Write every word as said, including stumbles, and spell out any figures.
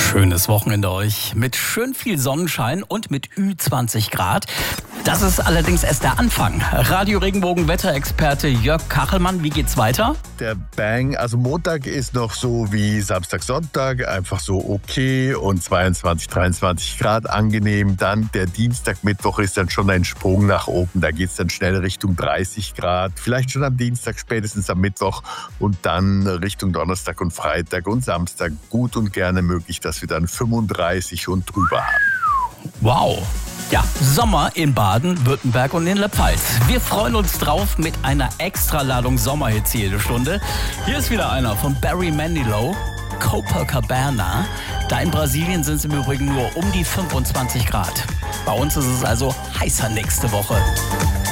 Schönes Wochenende euch mit schön viel Sonnenschein und mit Ü zwanzig Grad. Das ist allerdings erst der Anfang. Radio Regenbogen Wetterexperte Jörg Kachelmann, wie geht's weiter? Der Bang, also Montag ist noch so wie Samstag, Sonntag, einfach so okay und zweiundzwanzig, dreiundzwanzig Grad angenehm. Dann der Dienstag, Mittwoch ist dann schon ein Sprung nach oben. Da geht's dann schnell Richtung dreißig Grad, vielleicht schon am Dienstag, spätestens am Mittwoch und dann Richtung Donnerstag und Freitag und Samstag gut und gerne möglich, dass wir dann fünfunddreißig und drüber haben. Wow! Ja, Sommer in Baden, Württemberg und in der Pfalz. Wir freuen uns drauf mit einer Extraladung Sommerhits jede Stunde. Hier ist wieder einer von Barry Manilow, Copacabana. Da in Brasilien sind es im Übrigen nur um die fünfundzwanzig Grad. Bei uns ist es also heißer nächste Woche.